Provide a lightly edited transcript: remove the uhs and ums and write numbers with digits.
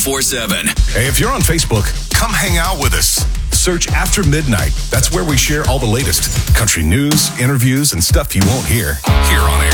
24/7. Hey, if you're on Facebook, come hang out with us. Search After Midnight. That's where we share all the latest country news, interviews, and stuff you won't hear here on air.